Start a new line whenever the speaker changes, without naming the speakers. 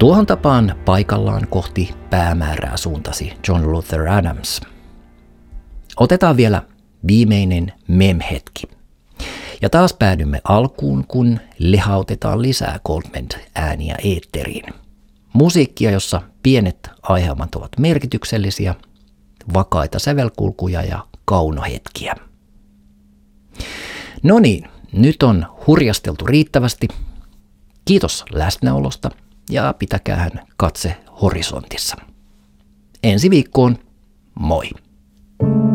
Tuohon tapaan paikallaan kohti päämäärää suuntasi John Luther Adams. Otetaan vielä viimeinen mem-hetki. Ja taas päädymme alkuun, kun lehautetaan lisää Goldman-ääniä eetteriin. Musiikkia, jossa pienet aihelmat ovat merkityksellisiä, vakaita sävelkulkuja ja kaunohetkiä. No niin, nyt on hurjasteltu riittävästi. Kiitos läsnäolosta ja pitäkäähän katse horisontissa. Ensi viikkoon, moi!